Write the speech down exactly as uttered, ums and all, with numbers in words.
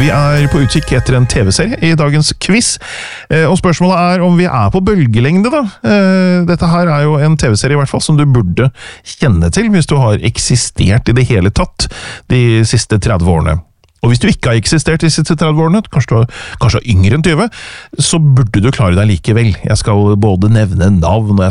Vi er på utkikk etter en tv-serie i dagens quiz, og spørsmålet er om vi er på bølgelengde da. Dette her er jo en tv-serie i hvert fall som du burde kjenne til hvis du har eksistert i det hele tatt de siste tretti årene. Og hvis du ikke har eksistert de siste tretti årene, kanskje du er, kanskje er yngre enn tyve, så burde du klare deg likevel. Jeg skal både nevne navn, og jeg